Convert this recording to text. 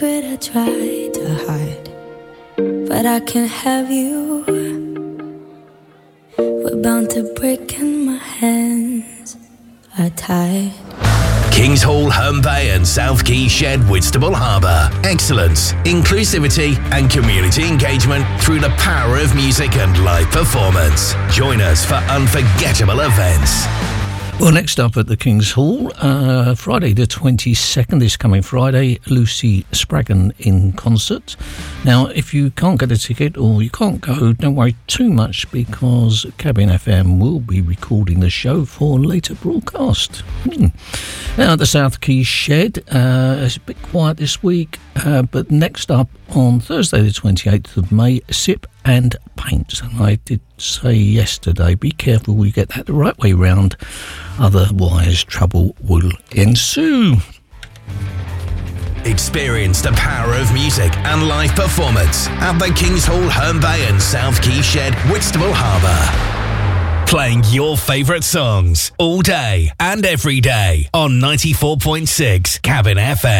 secret I tried to hide, but I can't have you. We're bound to break and my hands are tied. Kings Hall, Herne Bay and South Quay Shed, Whitstable Harbour. Excellence, inclusivity and community engagement through the power of music and live performance. Join us for unforgettable events. Well, next up at the King's Hall, Friday the 22nd, this coming Friday, Lucy Spraggan in concert. Now, if you can't get a ticket or you can't go, don't worry too much because Cabin FM will be recording the show for later broadcast. Now, the South Quay Shed, it's a bit quiet this week, but next up on Thursday the 28th of May, Sip and Paint. And I did say yesterday, be careful we get that the right way round, otherwise trouble will ensue. Experience the power of music and live performance at the Kings Hall, Herne Bay and South Quay Shed, Whitstable Harbour. Playing your favourite songs all day and every day on 94.6 Cabin FM.